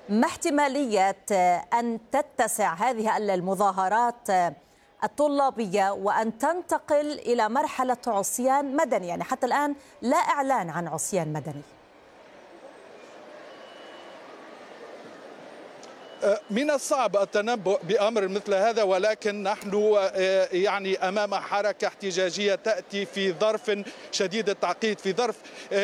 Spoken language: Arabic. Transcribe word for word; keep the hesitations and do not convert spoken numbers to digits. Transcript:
ما احتمالية أن تتسع هذه المظاهرات الطلابية وأن تنتقل إلى مرحلة عصيان مدني؟ يعني حتى الآن لا إعلان عن عصيان مدني. من الصعب التنبؤ بأمر مثل هذا، ولكن نحن يعني أمام حركة احتجاجية تأتي في ظرف شديد التعقيد، في ظرف